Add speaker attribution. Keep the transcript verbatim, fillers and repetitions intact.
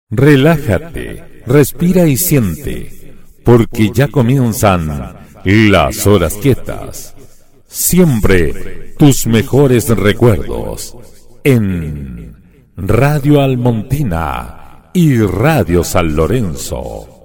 Speaker 1: Relájate, respira y siente, porque ya comienzan las horas quietas. Siempre tus mejores recuerdos en Radio Almontina y Radio San Lorenzo.